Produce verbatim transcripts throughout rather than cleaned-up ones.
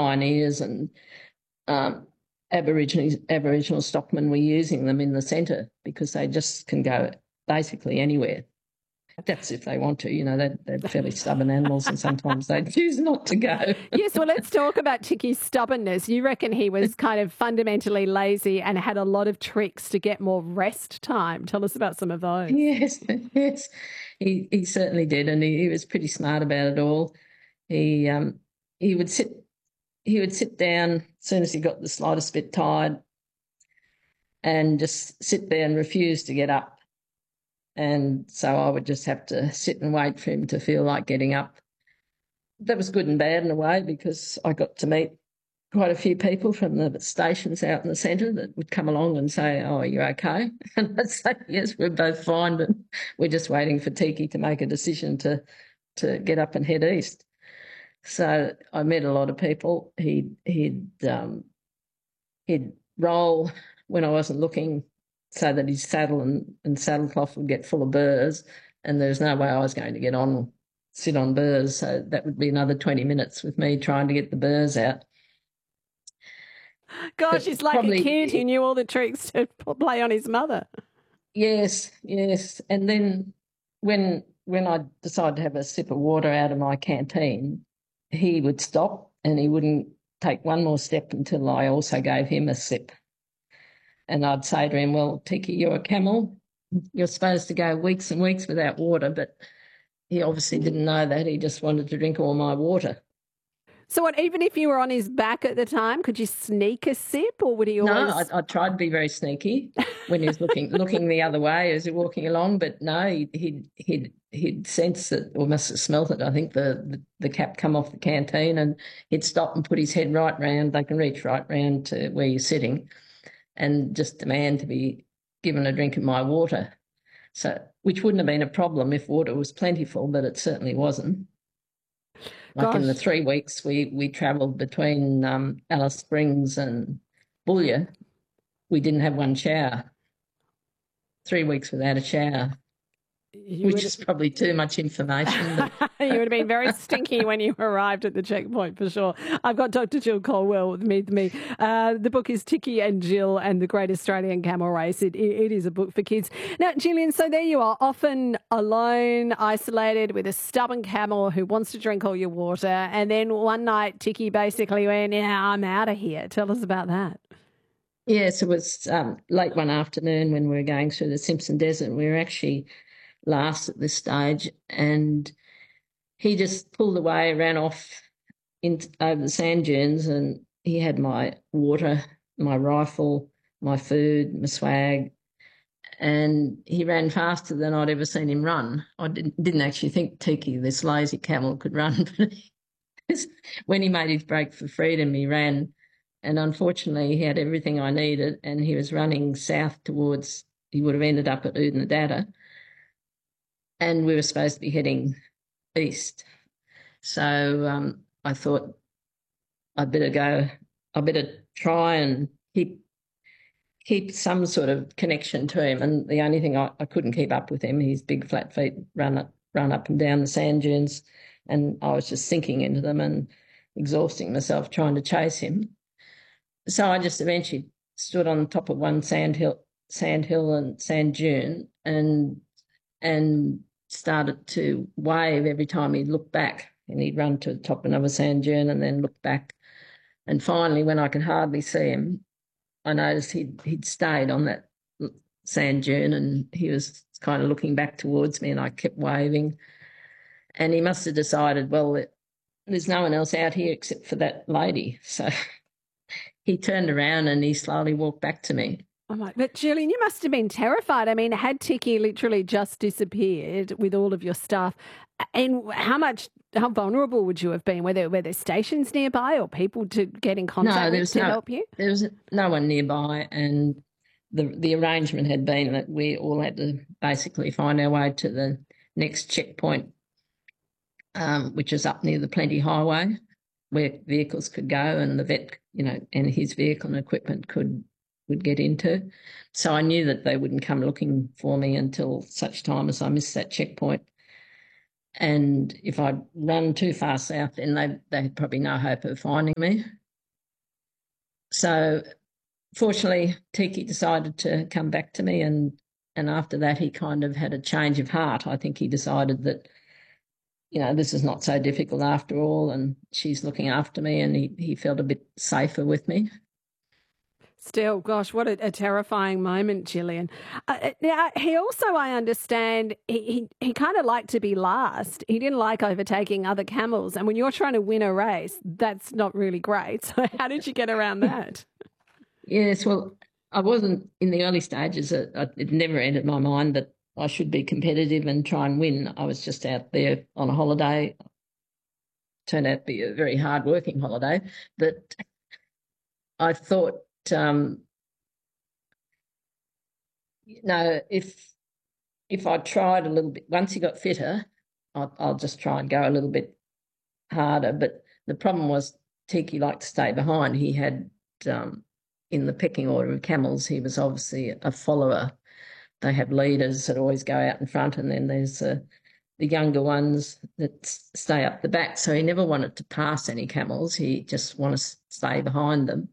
pioneers and um, Aboriginal, Aboriginal stockmen were using them in the centre because they just can go basically anywhere. That's if they want to, you know, they're, they're fairly stubborn animals and sometimes they choose not to go. Yes, well, let's talk about Ticky's stubbornness. You reckon he was kind of fundamentally lazy and had a lot of tricks to get more rest time. Tell us about some of those. Yes, yes, he, he certainly did, and he, he was pretty smart about it all. He um he would sit he would sit down as soon as he got the slightest bit tired and just sit there and refuse to get up. And so I would just have to sit and wait for him to feel like getting up. That was good and bad in a way because I got to meet quite a few people from the stations out in the centre that would come along and say, oh, are you okay? And I'd say, yes, we're both fine, but we're just waiting for Tiki to make a decision to, to get up and head east. So I met a lot of people. He'd, he'd, um, he'd roll when I wasn't looking so that his saddle and, and saddle cloth would get full of burrs, and there's no way I was going to get on, sit on burrs, so that would be another twenty minutes with me trying to get the burrs out. Gosh, he's like probably, a kid who knew all the tricks to play on his mother. Yes, yes. And then when when I decided to have a sip of water out of my canteen, he would stop and he wouldn't take one more step until I also gave him a sip. And I'd say to him, well, Tiki, you're a camel. You're supposed to go weeks and weeks without water, but he obviously didn't know that. He just wanted to drink all my water. So what, even if you were on his back at the time, could you sneak a sip or would he always... No, I, I tried to be very sneaky when he was looking looking the other way as he was walking along, but no, he'd, he'd, he'd, he'd sense it or must have smelt it. I think the, the, the cap come off the canteen and he'd stop and put his head right round. They can reach right round to where you're sitting and just demand to be given a drink of my water. So, which wouldn't have been a problem if water was plentiful, but it certainly wasn't. Like Gosh. In the three weeks we, we travelled between um, Alice Springs and Boulia, we didn't have one shower. Three weeks without a shower, you which is probably too much information. But... you would have been very stinky when you arrived at the checkpoint for sure. I've got Doctor Jill Colwell with me. With me. Uh, the book is Tiki and Jill and the Great Australian Camel Race. It, it, it is a book for kids. Now, Gillian, so there you are, often alone, isolated with a stubborn camel who wants to drink all your water. And then one night, Tiki basically went, yeah, I'm out of here. Tell us about that. Yes, it was um, late one afternoon when we were going through the Simpson Desert. We were actually last at this stage, and he just pulled away, ran off in, over the sand dunes, and he had my water, my rifle, my food, my swag, and he ran faster than I'd ever seen him run. I didn't, didn't actually think Tiki, this lazy camel, could run, but when he made his break for freedom, he ran, and unfortunately he had everything I needed, and he was running south towards, he would have ended up at Oodnadatta, and we were supposed to be heading east. So um, I thought I'd better go, I'd better try and keep keep some sort of connection to him. And the only thing I, I couldn't keep up with him, his big flat feet run up, run up and down the sand dunes, and I was just sinking into them and exhausting myself trying to chase him. So I just eventually stood on top of one sand hill, sand hill and sand dune and and started to wave every time he'd look back, and he'd run to the top of another sand dune and then look back. And finally, when I could hardly see him, I noticed he'd, he'd stayed on that sand dune and he was kind of looking back towards me, and I kept waving. And he must have decided, well, there's no one else out here except for that lady. So he turned around and he slowly walked back to me. Oh my, but Gillian, you must have been terrified. I mean, had Tiki literally just disappeared with all of your stuff, and how much, how vulnerable would you have been? Were there, were there stations nearby or people to get in contact no, with to no, help you? There was no one nearby, and the the arrangement had been that we all had to basically find our way to the next checkpoint, um, which is up near the Plenty Highway, where vehicles could go and the vet, you know, and his vehicle and equipment could would get into. So I knew that they wouldn't come looking for me until such time as I missed that checkpoint. And if I'd run too far south, then they they had probably no hope of finding me. So fortunately, Tiki decided to come back to me, and and after that, he kind of had a change of heart. I think he decided that, you know, this is not so difficult after all, and she's looking after me, and he, he felt a bit safer with me. Still, gosh, what a, a terrifying moment, Gillian. Uh, now, he also, I understand, he, he, he kind of liked to be last. He didn't like overtaking other camels. And when you're trying to win a race, that's not really great. So how did you get around that? Yes, well, I wasn't in the early stages. It, it never entered my mind that I should be competitive and try and win. I was just out there on a holiday. Turned out to be a very hard-working holiday, but I thought, um, you know, if if I tried a little bit, once he got fitter, I'll, I'll just try and go a little bit harder. But the problem was Tiki liked to stay behind. He had, um, in the pecking order of camels, he was obviously a follower. They have leaders that always go out in front, and then there's uh, the younger ones that stay up the back. So he never wanted to pass any camels. He just wanted to stay behind them.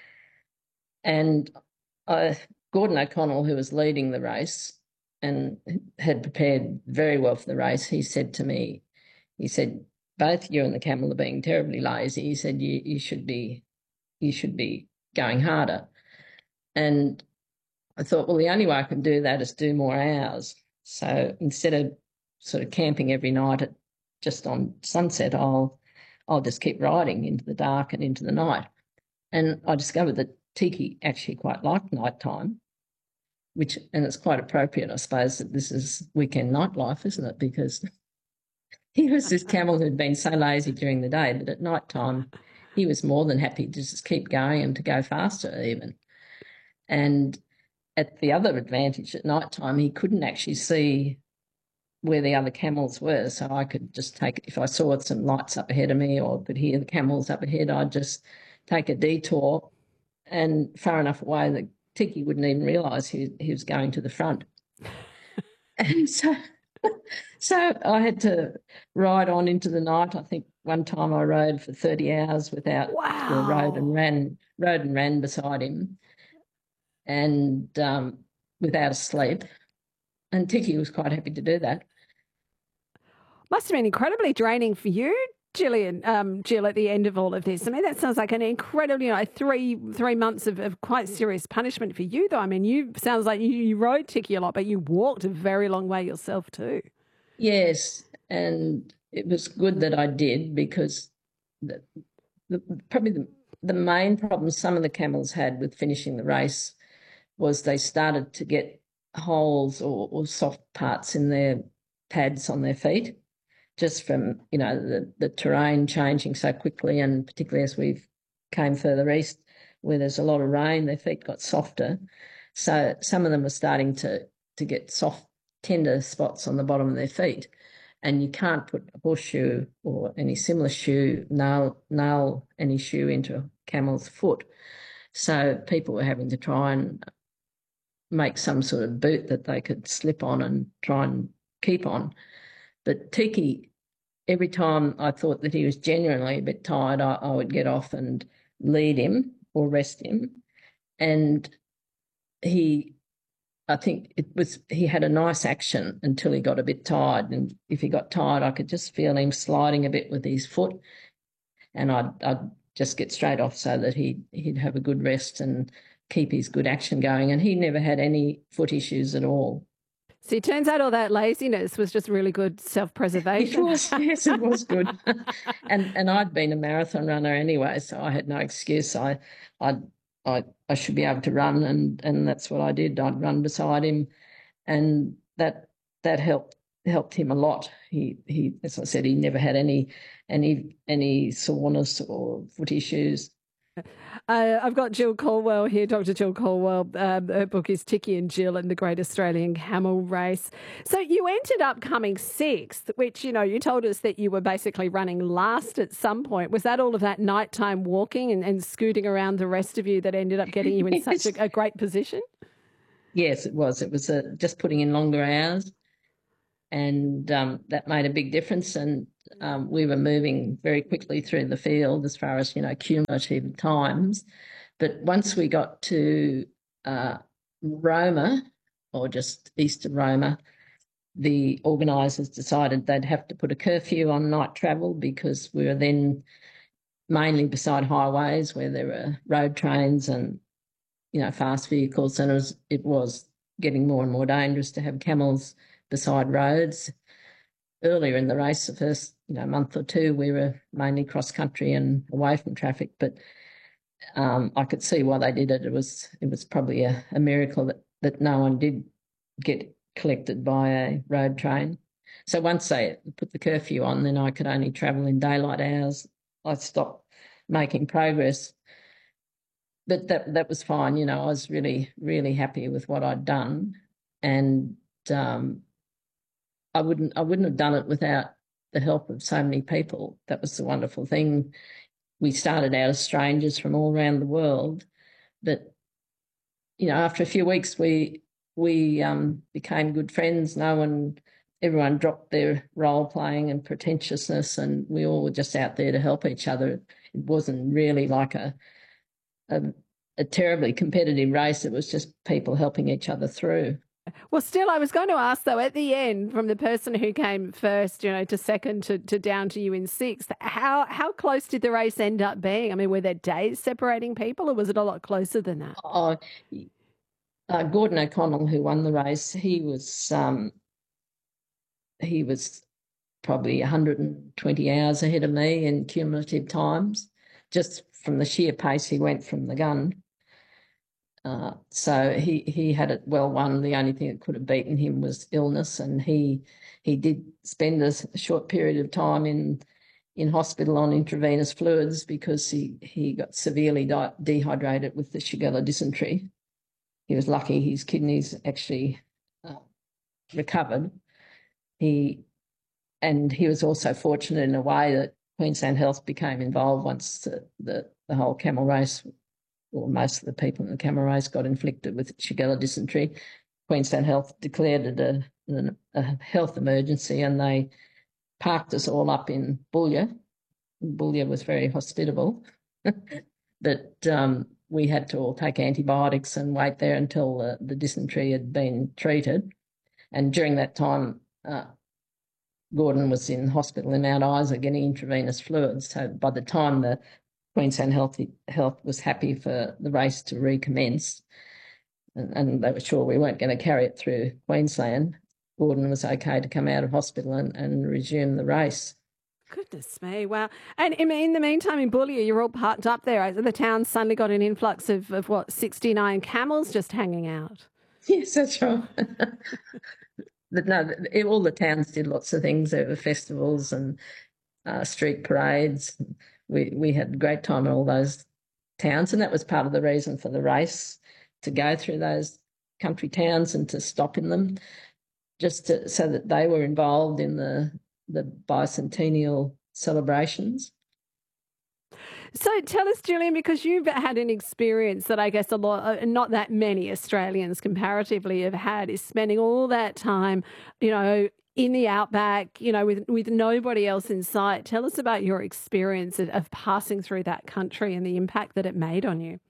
And uh, Gordon O'Connell, who was leading the race and had prepared very well for the race, he said to me, he said, both you and the camel are being terribly lazy. He said, you, you should be, you should be going harder. And I thought, well, the only way I can do that is do more hours. So instead of sort of camping every night at just on sunset, I'll I'll just keep riding into the dark and into the night. And I discovered that Tiki actually quite liked nighttime, which, and it's quite appropriate, I suppose, that this is weekend nightlife, isn't it? Because he was this camel who'd been so lazy during the day that at night time he was more than happy to just keep going and to go faster even. And at the other advantage, at night time, he couldn't actually see where the other camels were. So I could just take, if I saw some lights up ahead of me or could hear the camels up ahead, I'd just take a detour and far enough away that Tiki wouldn't even realise he, he was going to the front. And so, so I had to ride on into the night. I think one time I rode for thirty hours without, wow. or rode and ran, rode and ran beside him, and um, without a sleep. And Tiki was quite happy to do that. Must have been incredibly draining for you, Gillian, um, Jill, at the end of all of this. I mean, that sounds like an incredible, you know, three three months of, of quite serious punishment for you, though. I mean, you sounds like you, you rode Tiki a lot, but you walked a very long way yourself too. Yes, and it was good that I did, because the, the, probably the, the main problem some of the camels had with finishing the race was they started to get holes or, or soft parts in their pads on their feet, just from, you know, the, the terrain changing so quickly, and particularly as we came further east where there's a lot of rain, their feet got softer. So some of them were starting to, to get soft, tender spots on the bottom of their feet. And you can't put a horseshoe or any similar shoe, nail, nail any shoe into a camel's foot. So people were having to try and make some sort of boot that they could slip on and try and keep on. But Tiki, every time I thought that he was genuinely a bit tired, I, I would get off and lead him or rest him. And he, I think it was, he had a nice action until he got a bit tired. And if he got tired, I could just feel him sliding a bit with his foot, and I'd, I'd just get straight off so that he'd, he'd have a good rest and keep his good action going. And he never had any foot issues at all. So it turns out all that laziness was just really good self-preservation. It was, yes, it was good. and and I'd been a marathon runner anyway, so I had no excuse. I I I I should be able to run, and and that's what I did. I'd run beside him, and that that helped helped him a lot. He he, as I said, he never had any any any soreness or foot issues. Uh, I've got Jill Caldwell here, Doctor Jill Caldwell. Um, her book is Tiki and Jill and the Great Australian Camel Race. So you ended up coming sixth, which, you know, you told us that you were basically running last at some point. Was that all of that nighttime walking and, and scooting around the rest of you that ended up getting you in such a, a great position? Yes, it was. It was uh, just putting in longer hours. and um, that made a big difference. And um, we were moving very quickly through the field as far as, you know, cumulative times. But once we got to uh, Roma, or just east of Roma, the organisers decided they'd have to put a curfew on night travel, because we were then mainly beside highways where there were road trains and, you know, fast vehicles, and it was, it was getting more and more dangerous to have camels beside roads. Earlier in the race, the first, you know, month or two, we were mainly cross country and away from traffic, but um, I could see why they did it. It was it was probably a, a miracle that, that no one did get collected by a road train. So once they put the curfew on, then I could only travel in daylight hours. I stopped making progress. But that that was fine. You know, I was really, really happy with what I'd done. And um, I wouldn't I wouldn't have done it without the help of so many people. That was the wonderful thing. We started out as strangers from all around the world, but, you know, after a few weeks, we we um, became good friends. No one, everyone dropped their role playing and pretentiousness, and we all were just out there to help each other. It wasn't really like a a, a terribly competitive race. It was just people helping each other through. Well, still, I was going to ask, though, at the end, from the person who came first, you know, to second to, to down to you in sixth, how how close did the race end up being? I mean, were there days separating people, or was it a lot closer than that? Oh, uh, Gordon O'Connell, who won the race, he was um, he was probably one hundred twenty hours ahead of me in cumulative times, just from the sheer pace he went from the gun. Uh, so he he had it well won. The only thing that could have beaten him was illness, and he he did spend a short period of time in in hospital on intravenous fluids because he he got severely di- dehydrated with the Shigella dysentery. He was lucky his kidneys actually uh, recovered. He and he was also fortunate in a way that Queensland Health became involved once the the, the whole camel race, or most of the people in the camel race, got inflicted with Shigella dysentery. Queensland Health declared it a, a health emergency, and they parked us all up in Boulia. Boulia was very hospitable, but um, we had to all take antibiotics and wait there until the, the dysentery had been treated. And during that time, uh, Gordon was in hospital in Mount Isa getting intravenous fluids. So by the time the Queensland Health, Health was happy for the race to recommence, and, and they were sure we weren't going to carry it through Queensland, Gordon was okay to come out of hospital and, and resume the race. Goodness me, wow. And in, in the meantime, in Boulia, you're all parked up there. The town suddenly got an influx of, of what, sixty-nine camels just hanging out. Yes, that's right. But no, it, all the towns did lots of things. There were festivals and uh, street parades. We we had a great time in all those towns, and that was part of the reason for the race, to go through those country towns and to stop in them, just to, so that they were involved in the the bicentennial celebrations. So tell us, Gillian, because you've had an experience that I guess a lot, not that many Australians comparatively have had, is spending all that time, you know, in the outback, you know, with with nobody else in sight. Tell us about your experience of, of passing through that country and the impact that it made on you.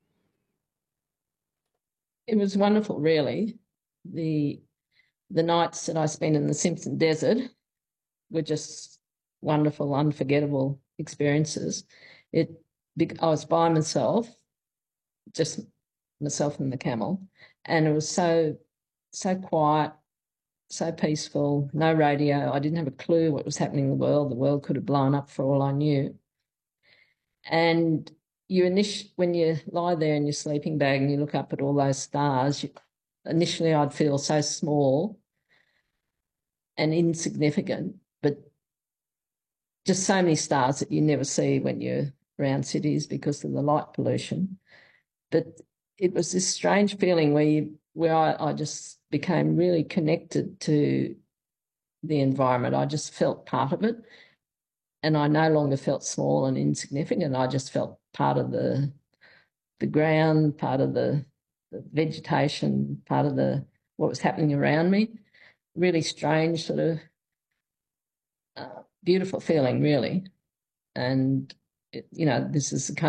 It was wonderful, really. The the nights that I spent in the Simpson Desert were just wonderful, unforgettable experiences. It, I was by myself, just myself and the camel, and it was so, so quiet, so peaceful, no radio. I didn't have a clue what was happening in the world. The world could have blown up for all I knew. And you initially, when you lie there in your sleeping bag and you look up at all those stars, you, initially I'd feel so small and insignificant, but just so many stars that you never see when you're around cities because of the light pollution. But it was this strange feeling where you, where I, I just became really connected to the environment. I just felt part of it, and I no longer felt small and insignificant. I just felt part of the the ground, part of the, the vegetation, part of the what was happening around me. really strange sort of uh, beautiful feeling, really. And, it, you know, this is the kind